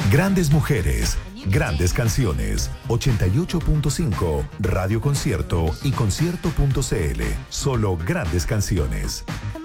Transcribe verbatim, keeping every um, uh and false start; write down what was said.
Grandes mujeres, grandes canciones. ochenta y ocho punto cinco, Radio Concierto y concierto punto c l. Solo grandes canciones.